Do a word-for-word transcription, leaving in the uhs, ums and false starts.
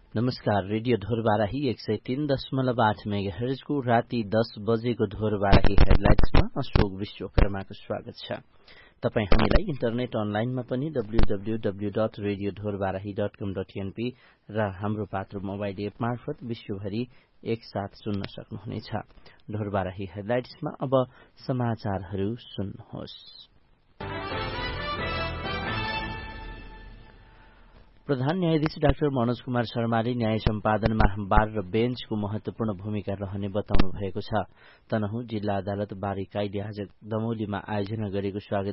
नमस्कार, रेडियो ढोरबाराही एक सय तीन दशमलव आठ मेगा हर्जको राति दस बजेको ढोरबाराही हेडलाइन्समा अशोक विश्वकर्माको स्वागत छ। तपाई हामीलाई इन्टरनेट अनलाइनमा पनि W W W dot radio Dhorbarahi dot कम डट एनपी र हाम्रो पात्र मोबाइल एप मार्फत विश्वभरि एकसाथ सुन्न सक्नुहुनेछ। ढोरबाराही हेडलाइन्समा अब समाचारहरू सुन्नुहोस्। प्रधान न्यायाधीश डाक्टर मनोज कुमार शर्माले न्याय सम्पादनमा बार र बेन्चको महत्वपूर्ण भूमिका रहने बताउनु भएको छ। तनहुँ जिल्ला अदालत बार इकाइले आज दमौलीमा आयोजना गरेको स्वागत